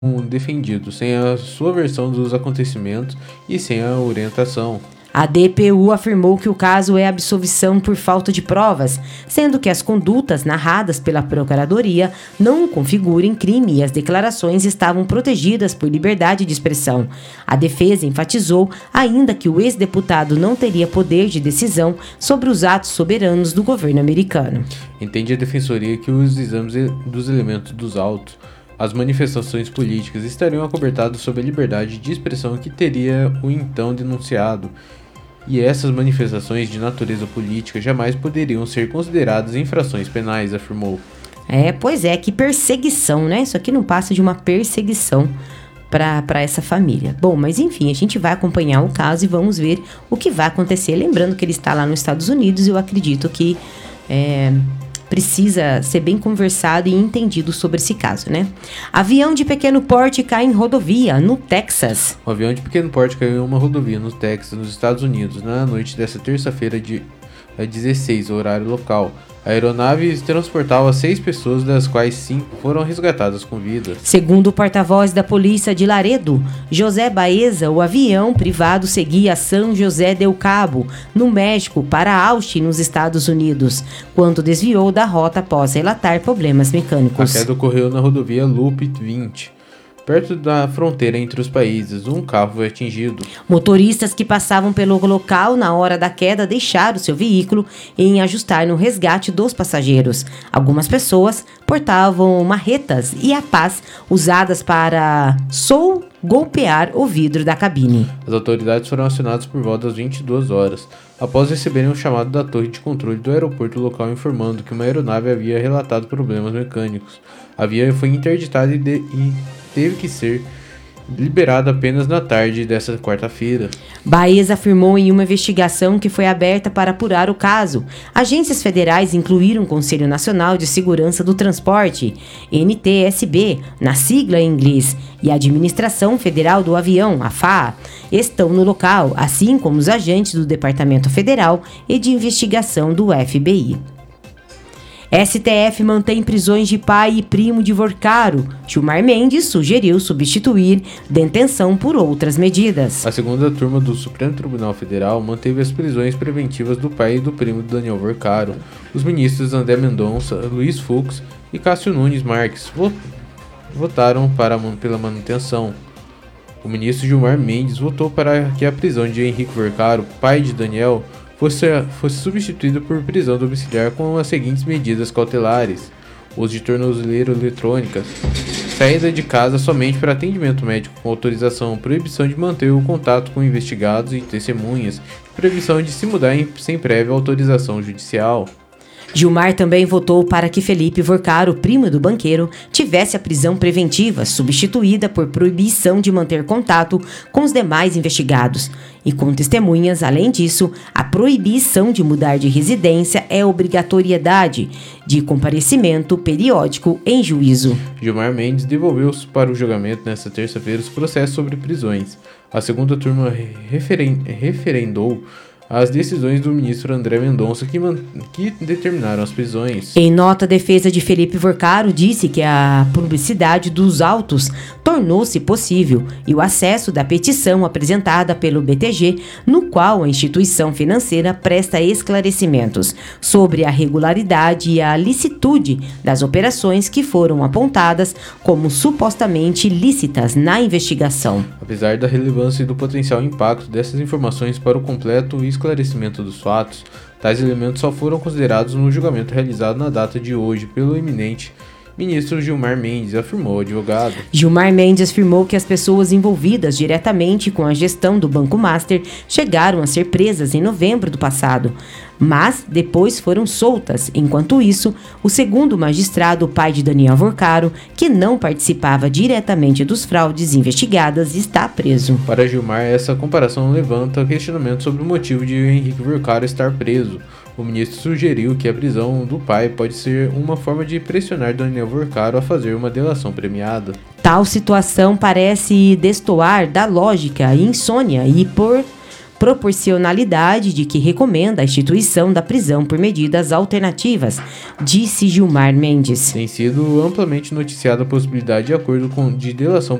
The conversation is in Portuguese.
defendido, sem a sua versão dos acontecimentos e sem a orientação. A DPU afirmou que o caso é absolvição por falta de provas, sendo que as condutas narradas pela Procuradoria não configurem crime e as declarações estavam protegidas por liberdade de expressão. A defesa enfatizou ainda que o ex-deputado não teria poder de decisão sobre os atos soberanos do governo americano. Entende a Defensoria que os exames dos elementos dos autos, as manifestações políticas estariam acobertados sob a liberdade de expressão que teria o então denunciado, e essas manifestações de natureza política jamais poderiam ser consideradas infrações penais, afirmou. Pois é, que perseguição, né? Isso aqui não passa de uma perseguição para essa família. Bom, mas enfim, a gente vai acompanhar o caso e vamos ver o que vai acontecer. Lembrando que ele está lá nos Estados Unidos e eu acredito que precisa ser bem conversado e entendido sobre esse caso, né? Avião de pequeno porte cai em rodovia, no Texas. Um avião de pequeno porte caiu em uma rodovia no Texas, nos Estados Unidos, na noite desta terça-feira, dia 16, horário local. A aeronave transportava 6 pessoas, das quais 5 foram resgatadas com vida. Segundo o porta-voz da polícia de Laredo, José Baeza, o avião privado seguia São José del Cabo, no México, para Austin, nos Estados Unidos, quando desviou da rota após relatar problemas mecânicos. A queda ocorreu na rodovia Loop 20. Perto da fronteira entre os países, um carro foi atingido. Motoristas que passavam pelo local na hora da queda deixaram seu veículo em ajustar no resgate dos passageiros. Algumas pessoas portavam marretas e a pás usadas para golpear o vidro da cabine. As autoridades foram acionadas por volta das 22 horas, após receberem um chamado da torre de controle do aeroporto local informando que uma aeronave havia relatado problemas mecânicos. A via foi interditada e teve que ser liberada apenas na tarde desta quarta-feira. Baeza afirmou em uma investigação que foi aberta para apurar o caso. Agências federais incluíram o Conselho Nacional de Segurança do Transporte, NTSB, na sigla em inglês, e a Administração Federal do Avião, a FAA, estão no local, assim como os agentes do Departamento Federal e de Investigação do FBI. STF mantém prisões de pai e primo de Vorcaro. Gilmar Mendes sugeriu substituir detenção por outras medidas. A segunda turma do Supremo Tribunal Federal manteve as prisões preventivas do pai e do primo de Daniel Vorcaro. Os ministros André Mendonça, Luiz Fux e Cássio Nunes Marques votaram pela manutenção. O ministro Gilmar Mendes votou para que a prisão de Henrique Vorcaro, pai de Daniel, fosse substituído por prisão domiciliar com as seguintes medidas cautelares: uso de tornozeleira eletrônica, saída de casa somente para atendimento médico com autorização, proibição de manter o contato com investigados e testemunhas, proibição de se mudar sem prévia autorização judicial. Gilmar também votou para que Felipe Vorcaro, primo do banqueiro, tivesse a prisão preventiva, substituída por proibição de manter contato com os demais investigados e com testemunhas. Além disso, a proibição de mudar de residência é obrigatoriedade de comparecimento periódico em juízo. Gilmar Mendes devolveu para o julgamento nesta terça-feira os processos sobre prisões. A segunda turma referendou as decisões do ministro André Mendonça que determinaram as prisões. Em nota, a defesa de Felipe Vorcaro disse que a publicidade dos autos tornou-se possível e o acesso da petição apresentada pelo BTG, no qual a instituição financeira presta esclarecimentos sobre a regularidade e a licitude das operações que foram apontadas como supostamente lícitas na investigação. Apesar da relevância e do potencial impacto dessas informações para o completo esclarecimento dos fatos, tais elementos só foram considerados no julgamento realizado na data de hoje pelo eminente ministro Gilmar Mendes, afirmou o advogado. Gilmar Mendes afirmou que as pessoas envolvidas diretamente com a gestão do Banco Master chegaram a ser presas em novembro do passado, mas depois foram soltas. Enquanto isso, o segundo magistrado, o pai de Daniel Vorcaro, que não participava diretamente dos fraudes investigadas, está preso. Para Gilmar, essa comparação levanta questionamento sobre o motivo de Henrique Vorcaro estar preso. O ministro sugeriu que a prisão do pai pode ser uma forma de pressionar Daniel Vorcaro a fazer uma delação premiada. Tal situação parece destoar da lógica e insônia e proporcionalidade de que recomenda a instituição da prisão por medidas alternativas, disse Gilmar Mendes. Tem sido amplamente noticiada a possibilidade de acordo de delação